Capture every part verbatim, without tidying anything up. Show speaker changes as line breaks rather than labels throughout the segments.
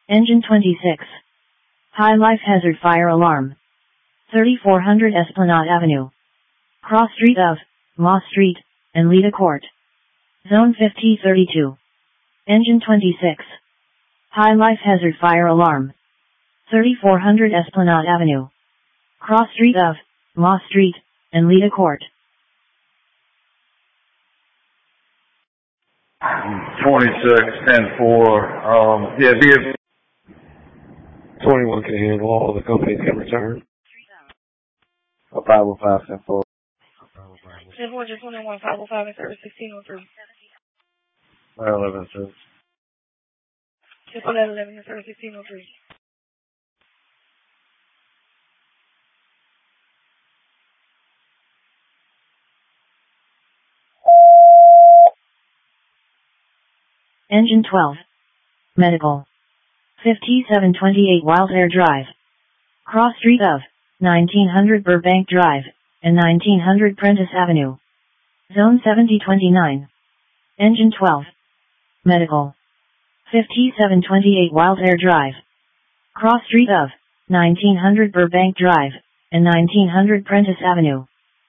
Engine twenty-six. High life hazard fire alarm. thirty-four hundred Esplanade Avenue. Cross street of Moss Street and Leda Court. Zone fifty thirty-two. Engine twenty-six. High life hazard fire alarm. thirty-four hundred Esplanade Avenue. Cross street of Moss Street and Leda Court.
twenty-six, ten four, um, yeah, vehicle.
twenty-one can handle all the companies can return.
A five oh five, ten four.
ten four, just twenty-one, five oh five, and service sixteen oh three.
five eleven, sir.
Triple eleven, and service sixteen oh three.
Engine twelve. Medical. fifty-seven twenty-eight Wild Air Drive. Cross street of nineteen hundred Burbank Drive and nineteen hundred Prentice Avenue. Zone seventy twenty-nine. Engine twelve. Medical. fifty-seven twenty-eight Wild Air Drive. Cross street of nineteen hundred Burbank Drive and nineteen hundred Prentice Avenue.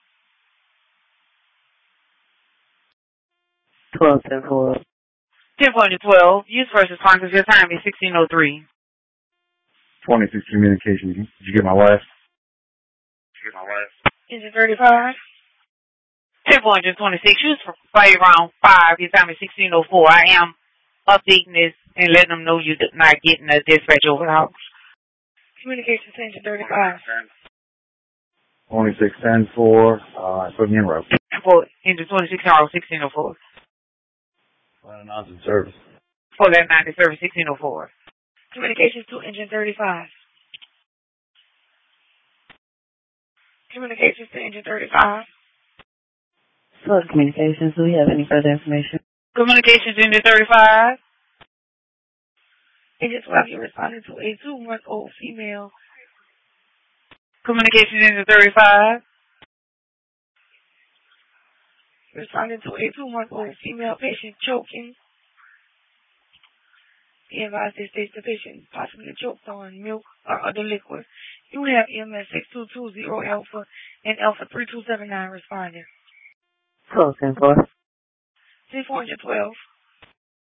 twelve, ten four.
ten point twelve, use first responders, your time is sixteen oh three.
twenty-six communication, did you get my last? Did you get my last?
Engine thirty-five.
ten point twenty-six, use for fire round five, your time is sixteen oh four. I am updating this and letting them know you're not getting a dispatch over the house.
Communication to engine thirty-five.
twenty-six, ten four, uh, put me in route.
For engine twenty-six, hour sixteen oh four.
Line announce in service.
For that ninety service sixteen oh four.
Communications to engine thirty-five. Communications to engine thirty-five.
Slow communications. Do we have any further information?
Communications engine thirty-five.
Engine twelve, you're responding to a two-month-old female.
Communications engine thirty-five.
Responding to a two-month-old female patient choking. Be advised this stage the patient possibly choked on milk or other liquid. You have M S six two two zero Alpha and Alpha three two seven nine responding.
twelve, ten four.
C four twelve.